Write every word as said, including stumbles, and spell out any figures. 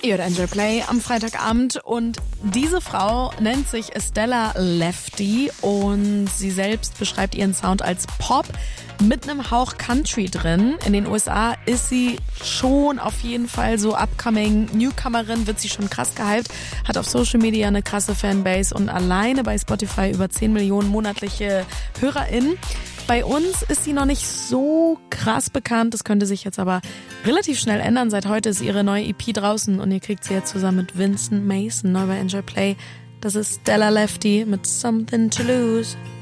Ihr hört Enjoy Play am Freitagabend und diese Frau nennt sich Stella Lefty und sie selbst beschreibt ihren Sound als Pop mit einem Hauch Country drin. In den U S A ist sie schon auf jeden Fall so upcoming Newcomerin, wird sie schon krass gehypt, hat auf Social Media eine krasse Fanbase und alleine bei Spotify über zehn Millionen monatliche HörerInnen. Bei uns ist sie noch nicht so krass bekannt, das könnte sich jetzt aber relativ schnell ändern. Seit heute ist ihre neue E P draußen und ihr kriegt sie jetzt zusammen mit Vincent Mason neu bei Enjoy Play. Das ist Stella Lefty mit Something to Lose.